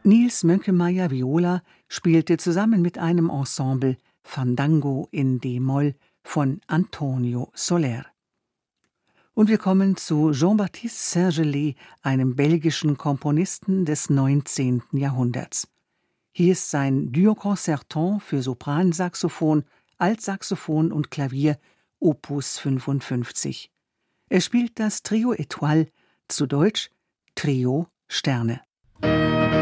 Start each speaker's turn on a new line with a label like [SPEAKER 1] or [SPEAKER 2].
[SPEAKER 1] Nils Mönkemeyer Viola spielte zusammen mit einem Ensemble Fandango in d-Moll von Antonio Soler. Und wir kommen zu Jean-Baptiste Saint-Gelais, einem belgischen Komponisten des 19. Jahrhunderts. Hier ist sein Duo Concertant für Sopransaxophon, Altsaxophon und Klavier, Opus 55. Er spielt das Trio Étoile, zu Deutsch Trio Sterne.